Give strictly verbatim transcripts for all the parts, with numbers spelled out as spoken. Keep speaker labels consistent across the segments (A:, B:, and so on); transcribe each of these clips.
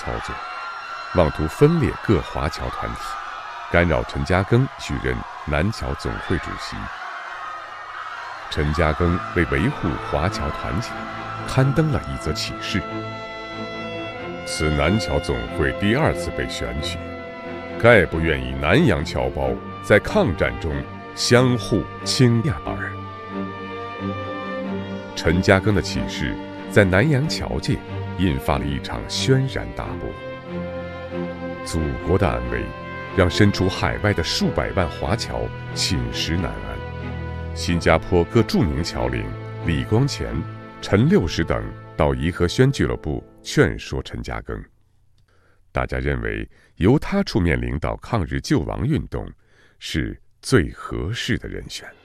A: 操作，妄图分裂各华侨团体，干扰陈嘉庚续任南侨总会主席。陈嘉庚为维护华侨团结，刊登了一则启事：此南侨总会第二次被选举，概不愿以南洋侨胞在抗战中相互倾轧耳。陈嘉庚的启事在南洋侨界引发了一场轩然大波。祖国的安危让身处海外的数百万华侨寝食难安。新加坡各著名侨领李光前、陈六十等到颐和轩俱乐部劝说陈嘉庚，大家认为由他出面领导抗日救亡运动是最合适的人选。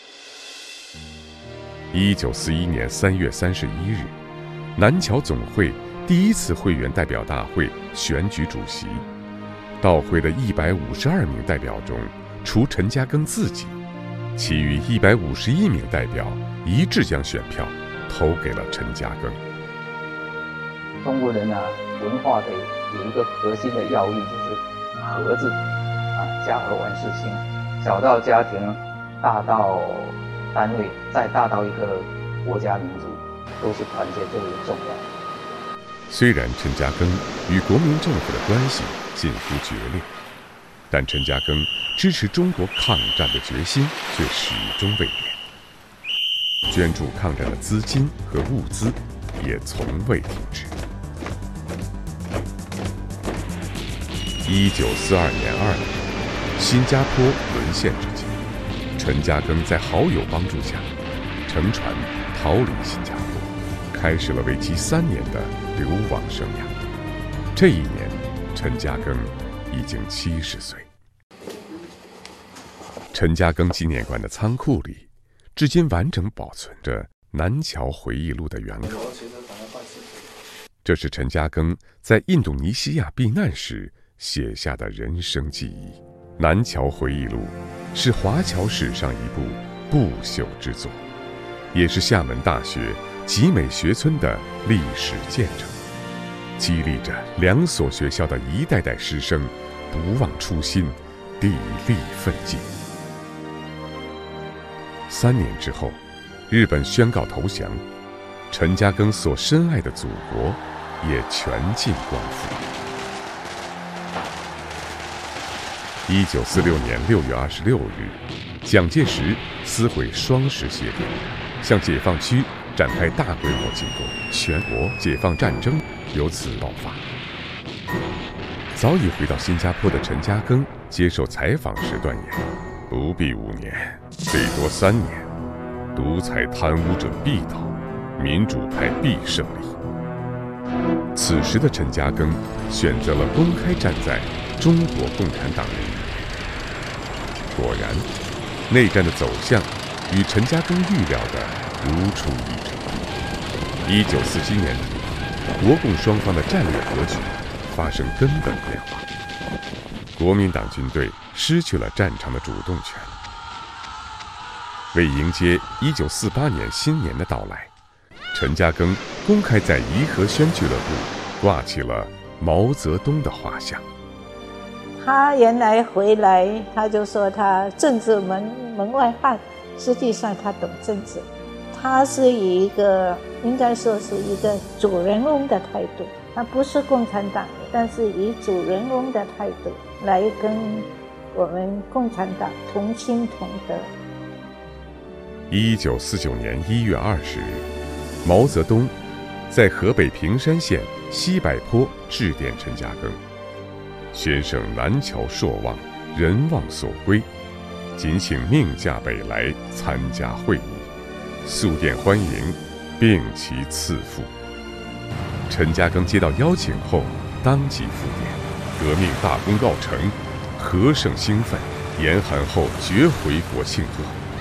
A: 一九四一年三月三十一日，南侨总会第一次会员代表大会选举主席。到会的一百五十二名代表中，除陈嘉庚自己，其余一百五十一名代表一致将选票投给了陈嘉庚。
B: 中国人啊，文化的有一个核心的要义就是和字啊，家和万事兴。小到家庭，大到单位，再大到一个国家民族，都是团结最为重要。
A: 虽然陈嘉庚与国民政府的关系近乎决裂，但陈嘉庚支持中国抗战的决心却始终未变，捐助抗战的资金和物资也从未停止。一九四二年二月，新加坡沦陷之际，陈嘉庚在好友帮助下，乘船逃离新加坡，开始了为期三年的流亡生涯。这一年，陈嘉庚已经七十岁。陈嘉庚纪念馆的仓库里，至今完整保存着南侨回忆录的原稿。这是陈嘉庚在印度尼西亚避难时写下的人生记忆。南侨回忆录是华侨史上一部不朽之作，也是厦门大学集美学村的历史见证，激励着两所学校的一代代师生不忘初心，砥砺奋进。三年之后，日本宣告投降，陈嘉庚所深爱的祖国也全尽光复。一九四六年六月二十六日，蒋介石撕毁双十协定，向解放区展开大规模进攻，全国解放战争由此爆发。早已回到新加坡的陈嘉庚接受采访时断言：不必五年，最多三年，独裁贪污者必倒，民主派必胜利。此时的陈嘉庚选择了公开站在中国共产党人一边。果然，内战的走向与陈嘉庚预料的如出一辙。一九四七年底，国共双方的战略格局发生根本变化，国民党军队失去了战场的主动权。为迎接一九四八年新年的到来，陈嘉庚公开在颐和轩俱乐部挂起了毛泽东的画像。
C: 他原来回来，他就说他政治门门外汉，实际上他懂政治。他是以一个应该说是一个主人翁的态度，他不是共产党，但是以主人翁的态度来跟我们共产党同心同德。
A: 一九四九年一月二十日，毛泽东在河北平山县西柏坡致电陈嘉庚，先生南侨朔望，人望所归，谨请命驾北来参加会议，速电欢迎，并其赐赋。陈嘉庚接到邀请后，当即复电：革命大功告成，何胜兴奋，严寒后绝回国庆贺。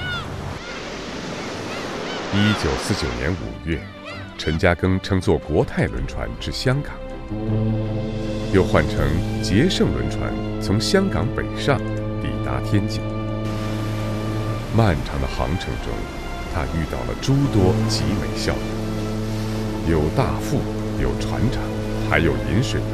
A: 一九四九年五月，陈嘉庚乘坐国泰轮船至香港，又换乘捷胜轮船从香港北上，抵达天津。漫长的航程中，他遇到了诸多集美效应，有大副，有船厂，还有饮水